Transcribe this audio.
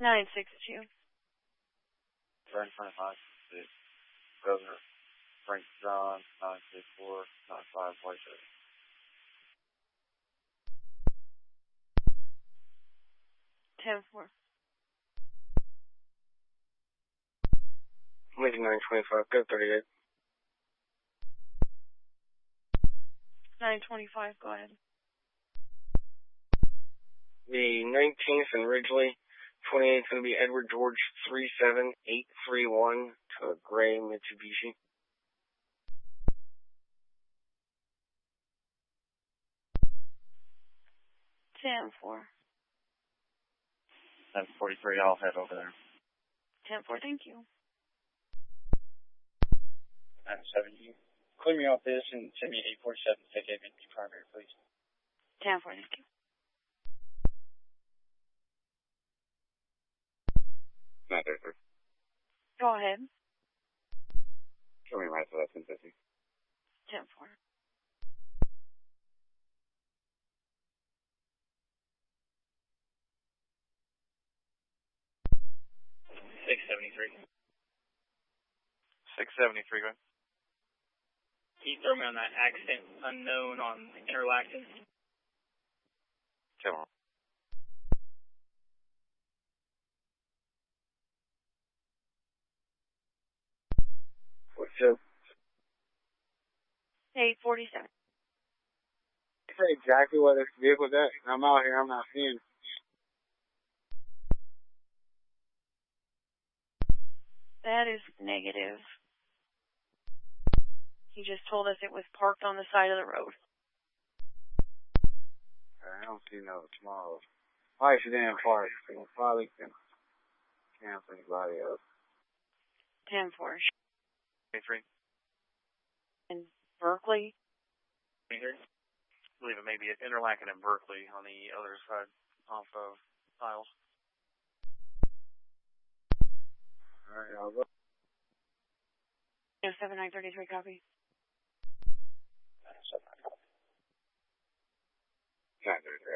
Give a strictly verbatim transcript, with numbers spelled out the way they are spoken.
nine six two. Burn twenty-five. Six. Governor Frank John, nine six four, nine five, White City. ten four. Lincoln nine twenty-five, go thirty-eight. nine twenty-five, go ahead. The nineteenth and Ridgely, twenty-eighth going to be Edward George three seven eight three one to a gray Mitsubishi. ten four. ten forty-three, I'll head over there. ten four, thank you. nine seventy. Clear me off this and send me eight forty-seven ticket and primary, please. ten four, thank you. nine thirty-three. Go ahead. Show me right to that ten fifty. ten four. six seventy-three. six seventy-three, go ahead. Can you throw me on that accident unknown on Interlaken? Come on. What's up? eight forty-seven. Say exactly what this vehicle's at. I'm out here, I'm not seeing. That is negative. He just told us it was parked on the side of the road. I don't see no tomorrow. Why should damn park? Probably can cancel anybody else. ten four. twenty-three. In Berkeley. I believe it may be at Interlaken and Berkeley on the other side off of Isles. Alright, I'll go. seven nine thirty-three, copy. nine thirty-three.